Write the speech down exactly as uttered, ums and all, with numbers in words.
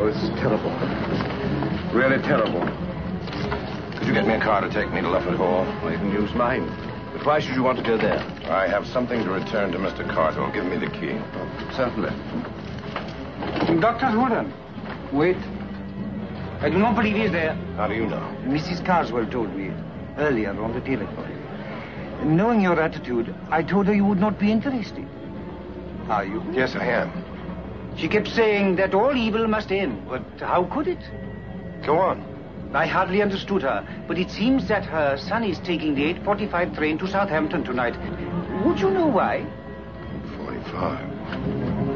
Oh, this is terrible. Really terrible. Could you get me a car to take me to Lufford Hall? Well, you can use mine. But why should you want to go there? I have something to return to Mister Carswell. Give me the key. Oh, certainly. Doctor Holden. Wait. I do not believe he's there. How do you know? Missus Carswell told me earlier on the telephone. Knowing your attitude, I told her you would not be interested. Are you? Yes, I am. She kept saying that all evil must end, but how could it? Go on. I hardly understood her, but it seems that her son is taking the eight forty-five train to Southampton tonight. Would you know why? forty-five.